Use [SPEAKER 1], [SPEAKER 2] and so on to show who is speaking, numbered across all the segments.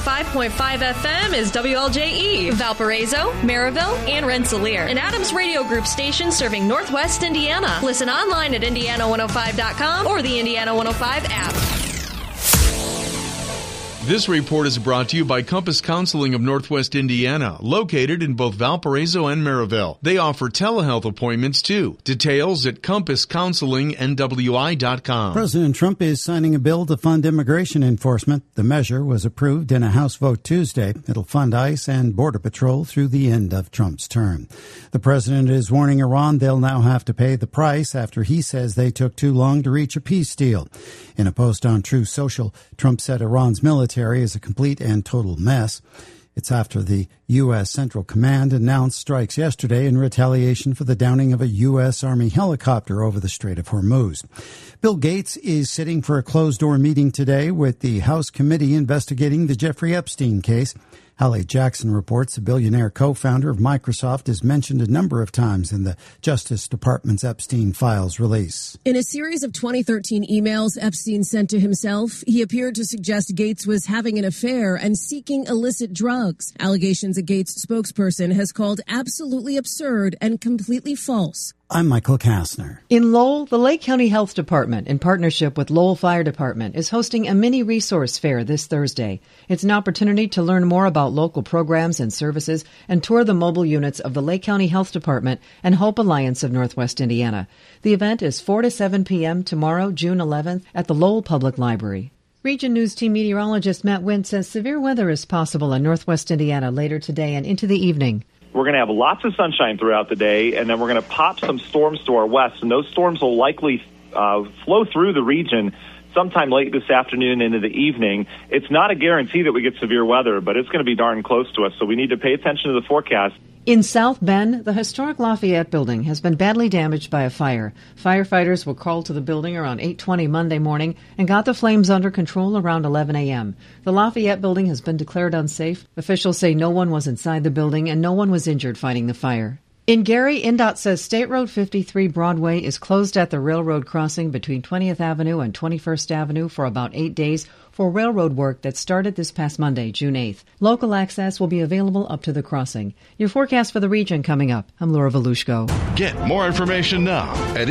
[SPEAKER 1] 105.5 FM is WLJE, Valparaiso, Maryville, and Rensselaer, an Adams Radio Group station serving Northwest Indiana. Listen online at Indiana105.com or the Indiana 105 app.
[SPEAKER 2] This report is brought to you by Compass Counseling of Northwest Indiana, located in both Valparaiso and Maryville. They offer telehealth appointments, too. Details at compasscounselingnwi.com.
[SPEAKER 3] President Trump is signing a bill to fund immigration enforcement. The measure was approved in a House vote Tuesday. It'll fund ICE and Border Patrol through the end of Trump's term. The president is warning Iran they'll now have to pay the price after he says they took too long to reach a peace deal. In a post on Truth Social, Trump said Iran's military is a complete and total mess. It's after the U.S. Central Command announced strikes yesterday in retaliation for the downing of a U.S. Army helicopter over the Strait of Hormuz. Bill Gates is sitting for a closed-door meeting today with the House committee investigating the Jeffrey Epstein case. Hallie Jackson reports the billionaire co-founder of Microsoft is mentioned a number of times in the Justice Department's Epstein Files release.
[SPEAKER 4] In a series of 2013 emails Epstein sent to himself, he appeared to suggest Gates was having an affair and seeking illicit drugs. Allegations a Gates spokesperson has called absolutely absurd and completely false.
[SPEAKER 3] I'm Michael Kastner.
[SPEAKER 5] In Lowell, the Lake County Health Department, in partnership with Lowell Fire Department, is hosting a mini resource fair this Thursday. It's an opportunity to learn more about local programs and services and tour the mobile units of the Lake County Health Department and Hope Alliance of Northwest Indiana. The event is 4 to 7 p.m. tomorrow, June 11th, at the Lowell Public Library. Region News Team meteorologist Matt Wint says severe weather is possible in Northwest Indiana later today and into the evening.
[SPEAKER 6] We're going to have lots of sunshine throughout the day, and then we're going to pop some storms to our west, and those storms will likely flow through the region sometime late this afternoon into the evening. It's not a guarantee that we get severe weather, but it's going to be darn close to us, so we need to pay attention to the forecast.
[SPEAKER 5] In South Bend, the historic Lafayette building has been badly damaged by a fire. Firefighters were called to the building around 8:20 Monday morning and got the flames under control around 11 a.m. The Lafayette building has been declared unsafe. Officials say no one was inside the building and no one was injured fighting the fire. In Gary, INDOT says State Road 53 Broadway is closed at the railroad crossing between 20th Avenue and 21st Avenue for about 8 days for railroad work that started this past Monday, June 8th. Local access will be available up to the crossing. Your forecast for the region coming up. I'm Laura Volushko.
[SPEAKER 7] Get more information now at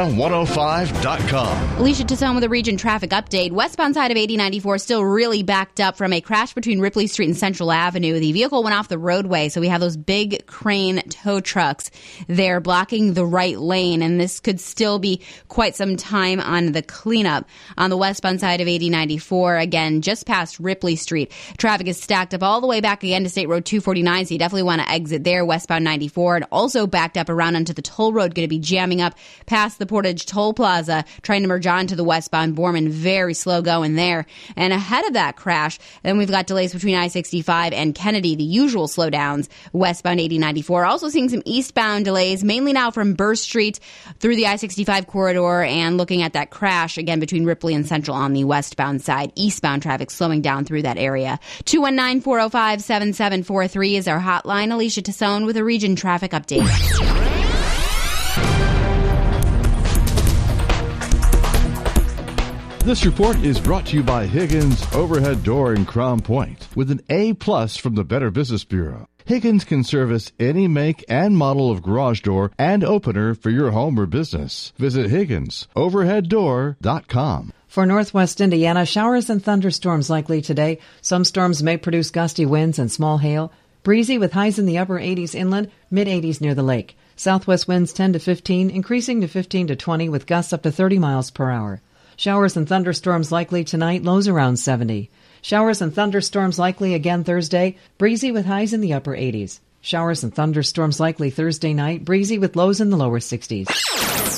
[SPEAKER 7] Indiana105.com.
[SPEAKER 8] Alicia Tassone with a region traffic update. Westbound side of 8094 still really backed up from a crash between Ripley Street and Central Avenue. The vehicle went off the roadway, so we have those big crane tow trucks there blocking the right lane, and this could still be quite some time on the cleanup. On the westbound side of 8094, again, just past Ripley Street, traffic is stacked up all the way back again to State Road 249, so you definitely want to exit there, westbound 94, and also backed up around onto the toll road, going to be jamming up past the Portage Toll Plaza, trying to merge onto the westbound Borman. Very slow going there. And ahead of that crash, then we've got delays between I-65 and Kennedy, the usual slowdowns, westbound 8094. Also seeing some eastbound delays, mainly now from Burr Street through the I-65 corridor, and looking at that crash again between Ripley and Central on the westbound side. Eastbound traffic slowing down through that area. 219-405-7743 is our hotline. Alicia Tassone with a region traffic update.
[SPEAKER 7] This report is brought to you by Higgins Overhead Door in Crown Point with an A+ from the Better Business Bureau. Higgins can service any make and model of garage door and opener for your home or business. Visit HigginsOverheadDoor.com.
[SPEAKER 5] For Northwest Indiana, showers and thunderstorms likely today. Some storms may produce gusty winds and small hail. Breezy with highs in the upper 80s inland, mid-80s near the lake. Southwest winds 10 to 15, increasing to 15 to 20 with gusts up to 30 miles per hour. Showers and thunderstorms likely tonight, lows around 70. Showers and thunderstorms likely again Thursday, breezy with highs in the upper 80s. Showers and thunderstorms likely Thursday night, breezy with lows in the lower 60s.